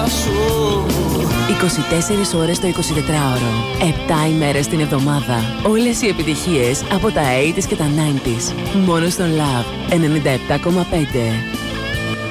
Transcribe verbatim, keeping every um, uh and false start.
σου. είκοσι τέσσερις ώρες το εικοσιτετράωρο, επτά ημέρες την εβδομάδα. Όλες οι επιτυχίες από τα ογδόντα και τα ενενήντα. Μόνο στον Love ενενήντα επτά κόμμα πέντε.